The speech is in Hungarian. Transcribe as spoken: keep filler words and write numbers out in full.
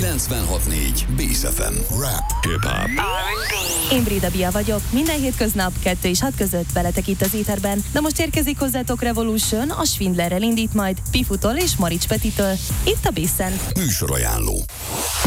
kilencvenhat négy Bész ef em. Rap, hip-hop. Én Brida Bia vagyok, minden hétköznap kettő és hat között veletek itt az éterben, de most érkezik hozzátok Revolution, a Schwindlerrel indít majd Pifutól és Marics Petitől, itt a Bészen. Műsorajánló.